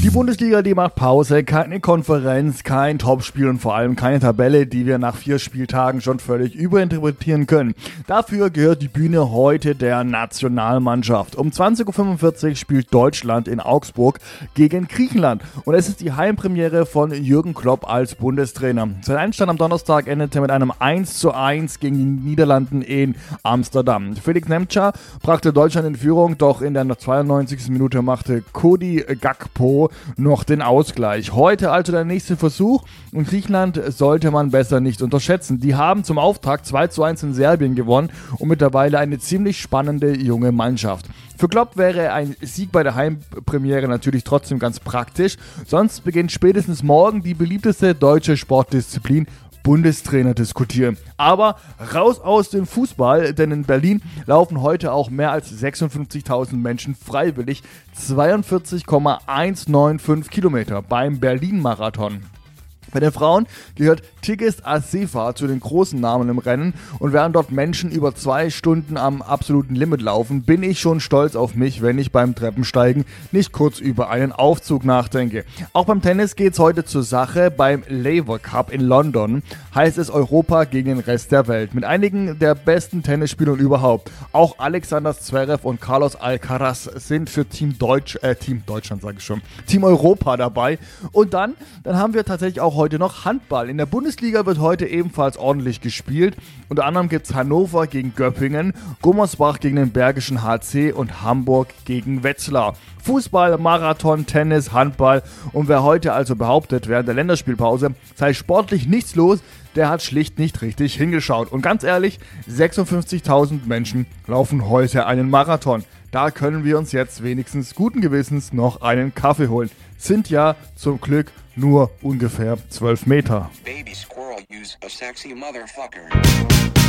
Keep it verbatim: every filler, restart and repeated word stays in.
Die Bundesliga, die macht Pause, keine Konferenz, kein Topspiel und vor allem keine Tabelle, die wir nach vier Spieltagen schon völlig überinterpretieren können. Dafür gehört die Bühne heute der Nationalmannschaft. Um zwanzig Uhr fünfundvierzig spielt Deutschland in Augsburg gegen Griechenland und es ist die Heimpremiere von Jürgen Klopp als Bundestrainer. Sein Einstand am Donnerstag endete mit einem eins zu eins gegen die Niederlanden in Amsterdam. Felix Nemca brachte Deutschland in Führung, doch in der zweiundneunzigsten Minute machte Cody Gakpo noch den Ausgleich. Heute also der nächste Versuch und Griechenland sollte man besser nicht unterschätzen. Die haben zum Auftakt zwei zu eins in Serbien gewonnen und mittlerweile eine ziemlich spannende junge Mannschaft. Für Klopp wäre ein Sieg bei der Heimpremiere natürlich trotzdem ganz praktisch, sonst beginnt spätestens morgen die beliebteste deutsche Sportdisziplin, Bundestrainer diskutieren. Aber raus aus dem Fußball, denn in Berlin laufen heute auch mehr als sechsundfünfzigtausend Menschen freiwillig zweiundvierzig Komma hundertfünfundneunzig Kilometer beim Berlin-Marathon. Bei den Frauen gehört Tigist Assefa zu den großen Namen im Rennen und während dort Menschen über zwei Stunden am absoluten Limit laufen, bin ich schon stolz auf mich, wenn ich beim Treppensteigen nicht kurz über einen Aufzug nachdenke. Auch beim Tennis geht's heute zur Sache. Beim Laver Cup in London heißt es Europa gegen den Rest der Welt. Mit einigen der besten Tennisspielern überhaupt. Auch Alexander Zverev und Carlos Alcaraz sind für Team Deutsch, äh, Team Deutschland sage ich schon, Team Europa dabei. Und dann, dann haben wir tatsächlich auch heute noch Handball. In der Bundesliga wird heute ebenfalls ordentlich gespielt. Unter anderem gibt es Hannover gegen Göppingen, Gummersbach gegen den Bergischen H C und Hamburg gegen Wetzlar. Fußball, Marathon, Tennis, Handball und wer heute also behauptet, während der Länderspielpause sei sportlich nichts los, der hat schlicht nicht richtig hingeschaut. Und ganz ehrlich, sechsundfünfzigtausend Menschen laufen heute einen Marathon. Da können wir uns jetzt wenigstens guten Gewissens noch einen Kaffee holen. Sind ja zum Glück nur ungefähr zwölf Meter. Baby squirrel, use a sexy motherfucker.